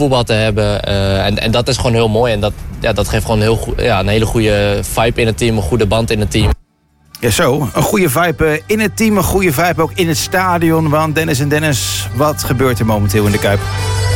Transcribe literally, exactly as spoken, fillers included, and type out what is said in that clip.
voetbal te hebben. Uh, en, en dat is gewoon heel mooi. En dat, ja, dat geeft gewoon heel go- ja, een hele goede vibe in het team. Een goede band in het team. Ja, zo. Een goede vibe in het team. Een goede vibe ook in het stadion. Want Dennis en Dennis, wat gebeurt er momenteel in de Kuip?